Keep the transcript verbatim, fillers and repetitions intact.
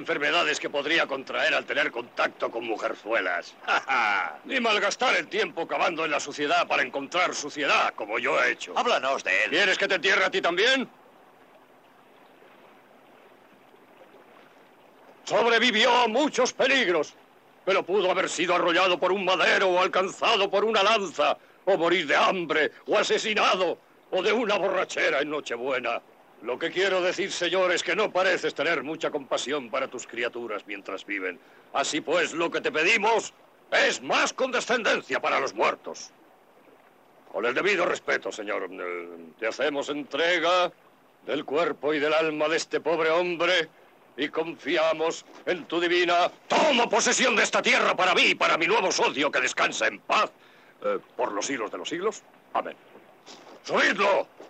enfermedades que podría contraer al tener contacto con mujerzuelas. Ni malgastar el tiempo cavando en la suciedad para encontrar suciedad, como yo he hecho. Háblanos de él. ¿Quieres que te entierre a ti también? Sobrevivió a muchos peligros, pero pudo haber sido arrollado por un madero o alcanzado por una lanza, o morir de hambre, o asesinado, o de una borrachera en Nochebuena. Lo que quiero decir, señor, es que no pareces tener mucha compasión para tus criaturas mientras viven. Así pues, lo que te pedimos es más condescendencia para los muertos. Con el debido respeto, señor, eh, te hacemos entrega del cuerpo y del alma de este pobre hombre y confiamos en tu divina... Tomo posesión de esta tierra para mí y para mi nuevo socio que descansa en paz eh, por los siglos de los siglos. Amén. ¡Subidlo!